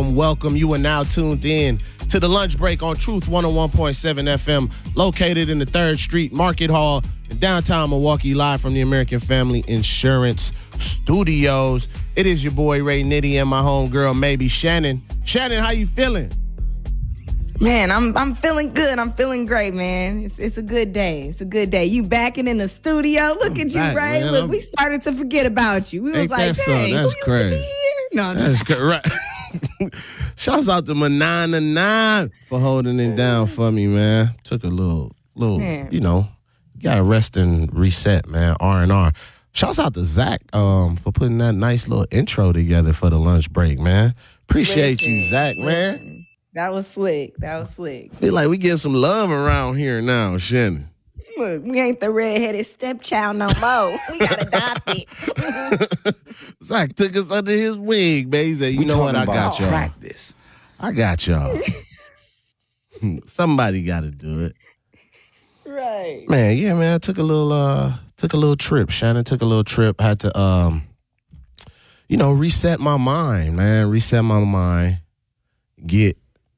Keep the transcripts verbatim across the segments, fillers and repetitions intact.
welcome, welcome. You are now tuned in to the lunch break on Truth one oh one point seven F M, located in the third Street Market Hall in downtown Milwaukee, live from the American Family Insurance Studios. It is your boy Ray Nitty and my homegirl, maybe Shannon. Shannon, how you feeling? Man, I'm I'm feeling good. I'm feeling great, man. It's it's a good day. It's a good day. You back and in the studio. Look I'm at back, you, Ray. man. Look, I'm... we started to forget about you. We was Ain't like, that dang, That's who used crazy. to be here? No, no. That's good, right? Shouts out to Manana Nine for holding it down for me, man. Took a little, little, man. you know, you gotta rest and reset, man. R and R. Shouts out to Zach um, for putting that nice little intro together for the lunch break, man. Appreciate listen, you, Zach, listen. man. That was slick. That was slick. Feel like we get some love around here now, Shannon. Look, we ain't the redheaded stepchild no more. We got adopted. Zach took us under his wing, man. He said, you we know what, I got y'all. Practice. I got y'all. Somebody got to do it. Right. Man, yeah, man. I took a little uh took a little trip. Shannon took a little trip. Had to um you know, reset my mind, man. Reset my mind. Get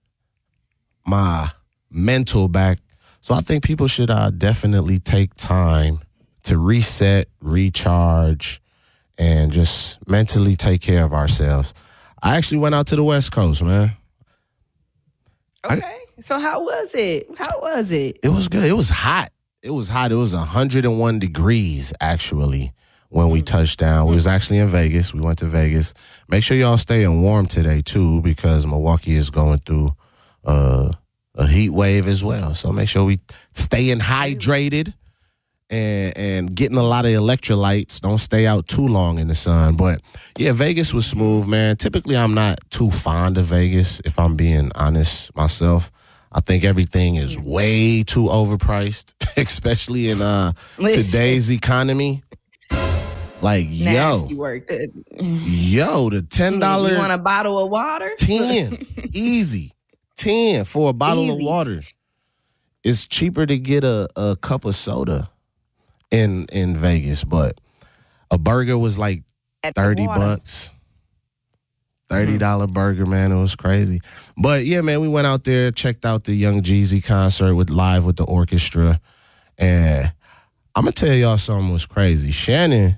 my mental back. So I think people should uh, definitely take time to reset, recharge, and just mentally take care of ourselves. I actually went out to the West Coast, man. Okay. I, so how was it? How was it? It was good. It was hot. It was hot. It was one hundred one degrees, actually, when we touched down. We was actually in Vegas. We went to Vegas. Make sure y'all staying warm today, too, because Milwaukee is going through uh, a heat wave as well. So make sure we staying hydrated and, and getting a lot of electrolytes. Don't stay out too long in the sun. But, yeah, Vegas was smooth, man. Typically, I'm not too fond of Vegas, if I'm being honest myself. I think everything is way too overpriced, especially in uh, today's economy. Like, Nasty yo, work. yo, the ten dollars. You want a bottle of water? ten. Easy. ten for a bottle Easy. of water. It's cheaper to get a, a cup of soda in in Vegas, but a burger was like thirty bucks. thirty dollars mm-hmm. burger, man. It was crazy. But, yeah, man, we went out there, checked out the Young Jeezy concert with live with the orchestra. And I'm going to tell y'all something was crazy. Shannon,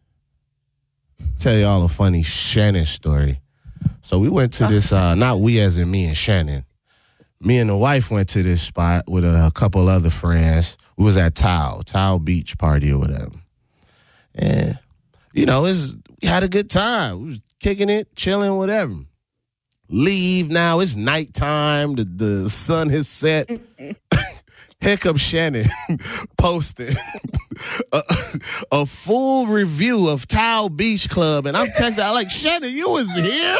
tell y'all a funny Shannon story. So we went to this, uh, not we as in me and Shannon. Me and the wife went to this spot with a, a couple other friends. We was at Tao, Tao Beach party or whatever. And, you know, it's, we had a good time. We was kicking it, chilling, whatever. Leave now. It's nighttime. The, the sun has set. Here comes Shannon posting a, a full review of Tao Beach Club. And I'm texting, I'm like, Shannon, you was here?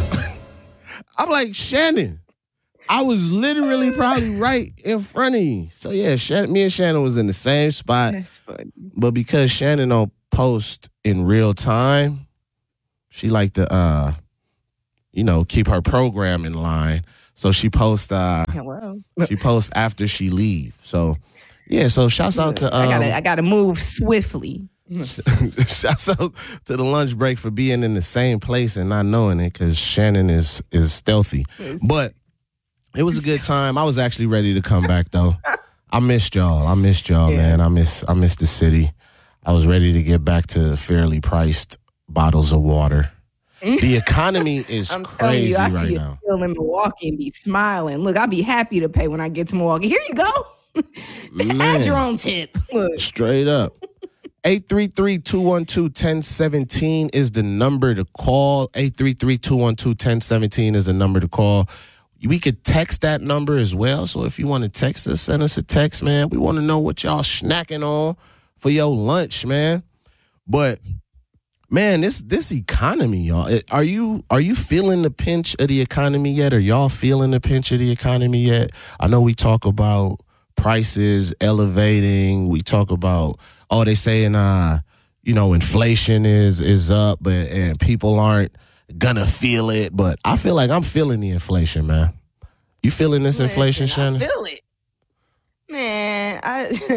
I'm like, Shannon, I was literally probably right in front of you. So, yeah, Shannon, me and Shannon was in the same spot. That's funny. But because Shannon don't post in real time, she like to, uh, you know, keep her program in line. So she posts, uh, Hello. she posts after she leave. So, yeah, so shouts out to... Um, I gotta, I gotta move swiftly. Shouts out to the lunch break for being in the same place and not knowing it because Shannon is is stealthy. But it was a good time. I was actually ready to come back, though. I missed y'all. I missed y'all, yeah. man. I miss I missed the city. I was ready to get back to fairly priced bottles of water. The economy is I'm crazy you, I right see now. You still in Milwaukee and be smiling. Look, I'll be happy to pay when I get to Milwaukee. Here you go. Add your own tip. Look. Straight up. eight three three, two one two, one zero one seven is the number to call. eight three three, two one two, one zero one seven is the number to call. We could text that number as well. So if you want to text us, send us a text, man. We want to know what y'all snacking on for your lunch, man. But man, this this economy, y'all. Are you are you feeling the pinch of the economy yet? Are y'all feeling the pinch of the economy yet? I know we talk about prices elevating. We talk about, oh, they saying, uh, you know, inflation is is up, but and people aren't gonna feel it. But I feel like I'm feeling the inflation, man. You feeling this Listen, inflation, Shannon? I feel it, man. I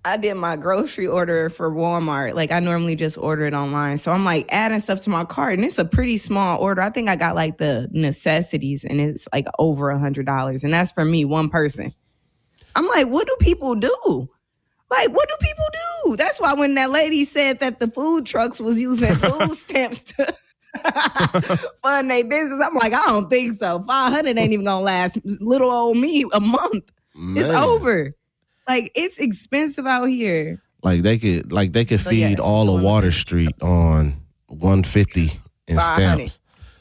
I did my grocery order for Walmart. Like I normally just order it online. So I'm like adding stuff to my cart and it's a pretty small order. I think I got like the necessities and it's like over a hundred dollars. And that's for me, one person. I'm like, what do people do? Like, what do people do? That's why when that lady said that the food trucks was using food stamps to fund their business, I'm like, I don't think so. five hundred ain't even gonna last little old me a month. Man. It's over. Like, it's expensive out here. Like they could, like they could so feed yeah, all of Water Street on one fifty in stamps.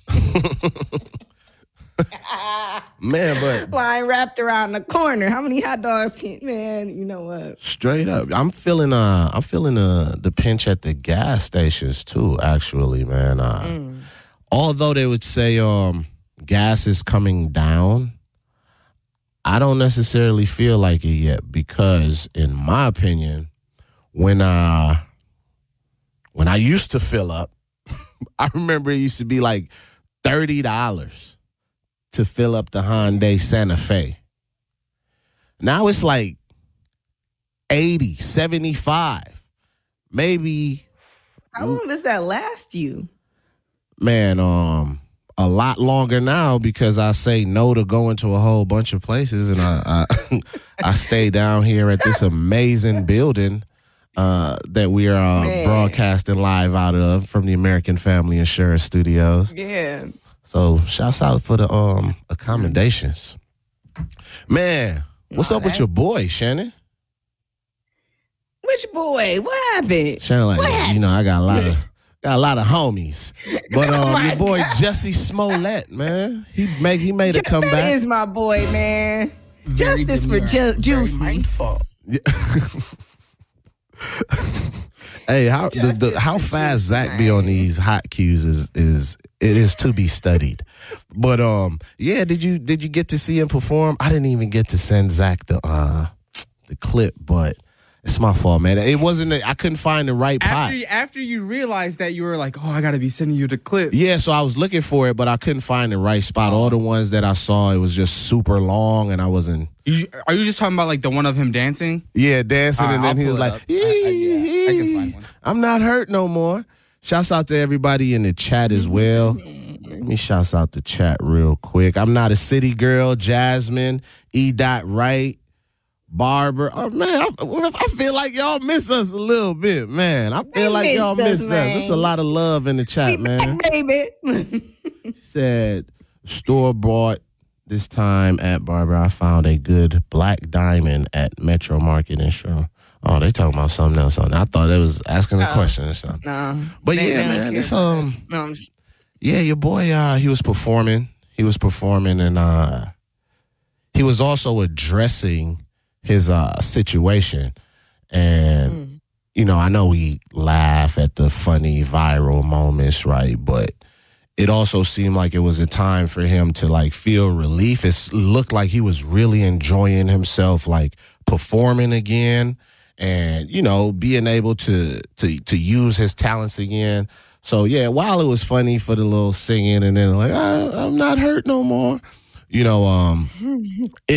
Man, but line wrapped around the corner. How many hot dogs? Man, you know what? Straight up, I'm feeling uh, I'm feeling uh the pinch at the gas stations too. Actually, man. Uh, mm. Although they would say um gas is coming down, I don't necessarily feel like it yet because, in my opinion, when uh when I used to fill up, I remember it used to be like thirty dollars to fill up the Hyundai Santa Fe. Now it's like eighty, seventy-five, maybe. How long does that last you? Man, um, a lot longer now because I say no to going to a whole bunch of places, and I I, I stay down here at this amazing building uh, that we are uh, broadcasting live out of from the American Family Insurance Studios. Yeah. So shouts out for the um accommodations. Man, what's oh, up with your boy, Shannon? Which boy? What happened? Shannon, like, what? you know, I got a lot of got a lot of homies. But um oh your boy God. Jussie Smollett, man. He make he made a comeback. That is my boy, man. Very Justice demure, for ju- Juicy. Yeah. Hey, how the, the, how fast Zach be on these hot cues is is it is to be studied. But um, yeah, did you did you get to see him perform? I didn't even get to send Zach the uh the clip, but it's my fault, man. It wasn't. A, I couldn't find the right after pot. You, after you realized that, you were like, "Oh, I got to be sending you the clip." Yeah, so I was looking for it, but I couldn't find the right spot. All the ones that I saw, it was just super long, and I wasn't. You, are you just talking about like the one of him dancing? Yeah, dancing, uh, and then I'll he was like, I, I, yeah, I can find one. I'm not hurt no more. Shouts out to everybody in the chat as well. Let me shouts out the chat real quick. I'm not a city girl. Jasmine, E. Dot Wright, Barbara. Oh man, I, I feel like y'all miss us a little bit, man. I feel they like y'all miss us. There's a lot of love in the chat, we man. Back, baby. She said, store bought this time at Barbara. I found a good black diamond at Metro Market in Shore. Oh, they talking about something else. On I thought they was asking a oh, question or something. No, but yeah, man, it's um, no, I'm just... yeah, your boy, uh, he was performing. He was performing, and uh, he was also addressing his uh situation. And mm. you know, I know we laugh at the funny viral moments, right? But it also seemed like it was a time for him to like feel relief. It looked like he was really enjoying himself, like performing again. And, you know, being able to, to to use his talents again. So, yeah, while it was funny for the little singing and then like, I, I'm not hurt no more, you know, um, it